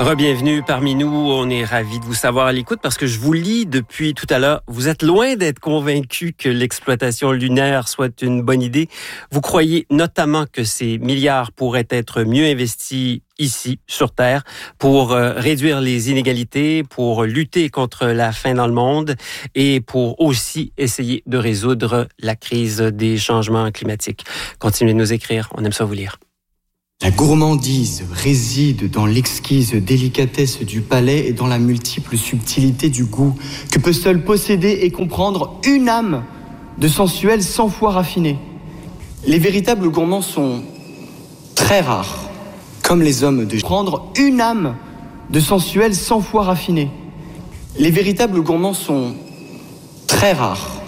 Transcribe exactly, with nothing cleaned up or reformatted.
Re-bienvenue parmi nous. On est ravis de vous savoir à l'écoute parce que je vous lis depuis tout à l'heure. Vous êtes loin d'être convaincu que l'exploitation lunaire soit une bonne idée. Vous croyez notamment que ces milliards pourraient être mieux investis ici, sur Terre, pour euh, réduire les inégalités, pour lutter contre la faim dans le monde et pour aussi essayer de résoudre la crise des changements climatiques. Continuez de nous écrire. On aime ça vous lire. La gourmandise réside dans l'exquise délicatesse du palais et dans la multiple subtilité du goût que peut seul posséder et comprendre une âme de sensuel cent fois raffinée. Les véritables gourmands sont très rares, comme les hommes de prendre une âme de sensuel cent fois raffinée. Les véritables gourmands sont très rares,